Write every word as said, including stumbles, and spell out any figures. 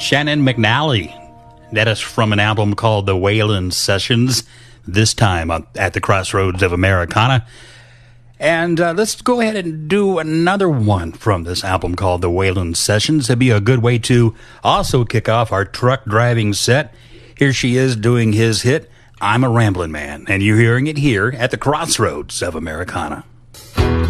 Shannon McNally. That is from an album called The Waylon Sessions, this time at the Crossroads of Americana. And uh, let's go ahead and do another one from this album called The Waylon Sessions. It'd be a good way to also kick off our truck driving set. Here she is doing his hit, I'm a Ramblin' Man, and you're hearing it here at the Crossroads of Americana.